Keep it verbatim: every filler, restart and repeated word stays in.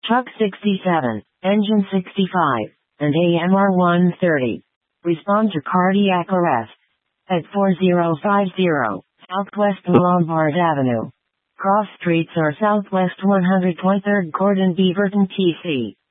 Truck sixty-seven, Engine sixty-five, and A M R one thirty. Respond to cardiac arrest at four zero five zero Southwest Lombard Avenue. Cross streets are Southwest one hundred twenty-third Gordon Beaverton T C.